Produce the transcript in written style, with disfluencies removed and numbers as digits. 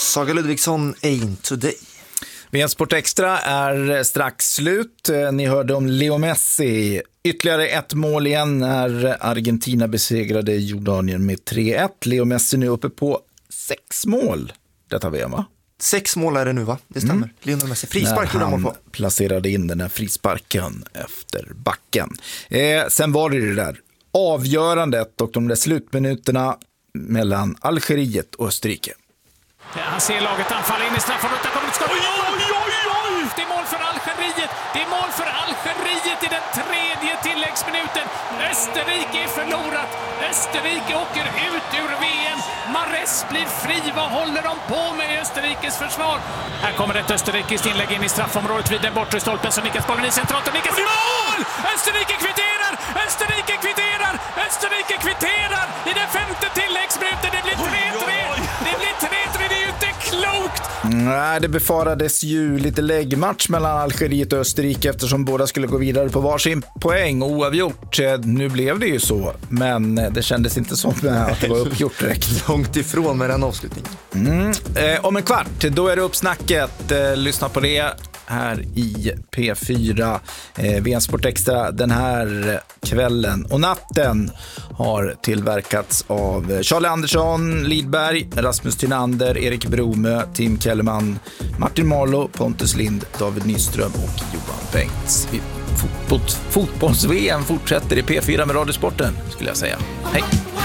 Saga Ludvigsson, Ain't Today. VM Sport Extra är strax slut. Ni hörde om Leo Messi. Ytterligare ett mål igen när Argentina besegrade Jordanien med 3-1. Leo Messi nu uppe på 6 mål. Detta VM, va? 6 mål är det nu, va? Det stämmer. Lionel Messi. Frispark gjorde han på. Placerade in den här frisparken efter backen. Sen var det där avgörandet och de där slutminuterna mellan Algeriet och Österrike. Han ser laget anfalla in i straffområdet. Där kommer ett skott. Det är mål för Algeriet. Det är mål för Algeriet i den 3:e tilläggsminuten. Österrike är förlorat. Österrike åker ut ur VM. Mahrez blir fri. Vad håller de på med i Österrikes försvar? Här kommer ett österrikiskt inlägg in i straffområdet vid den bortre stolpen. Så nickas bollen i centralt och nickas i mål! Österrike kvitterar! Österrike kvitterar! Österrike kvitterar i den 5:e tilläggsminuten. Det blir 3-3. Det blir 3-3. Det är ju inte klokt! Nej, det befarades ju lite läggmatch mellan Algeriet och Österrike eftersom båda skulle gå vidare på varsin poäng och oavgjort. Nu blev det ju så, men det kändes inte som att det var uppgjort direkt. Långt ifrån med den avslutningen. Om en kvart, då är det uppsnacket. Lyssna på det här i P4. VM Sport Extra den här kvällen och natten har tillverkats av Charlie Andersson, Lidberg, Rasmus Tynander, Erik Bromö, Tim Kellerman, Martin Marlo, Pontus Lind, David Nyström och Johan Bengts. Fotbolls-VM fortsätter i P4 med Radiosporten, skulle jag säga. Hej!